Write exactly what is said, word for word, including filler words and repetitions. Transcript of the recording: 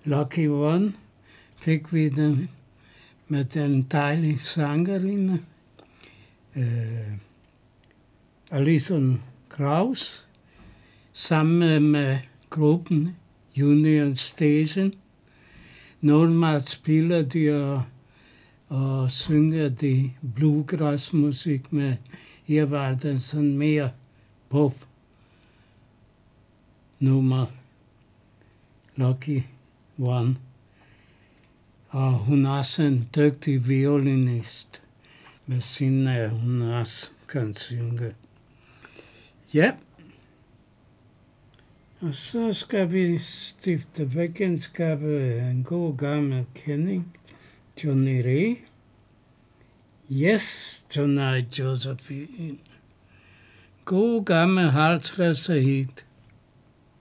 Lucky One fik vi den med den dejlige sangerinde, øh, Alison Krauss, sammen med gruppen Union Station. Normalt spiller de og, og synger de bluegrass-musik, men her var den sådan mere pop nummer, Lucky One. Og hun er også en dygtig violinist, med siden af hun også kan synge. Ja. Og så skal vi stifte bekendtskab med en god gammel kending, Johnny Ray. Yes, Tonight, Josephine. God gammel halvtredser hit.